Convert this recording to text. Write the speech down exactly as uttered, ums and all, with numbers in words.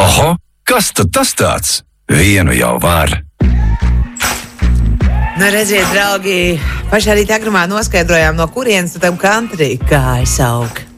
Oho, kas tad tas tāds? Vienu jau var. Nu, redziet, draugi, pašā rīta agrumā noskaidrojām, no kurienes tam country kājas aug.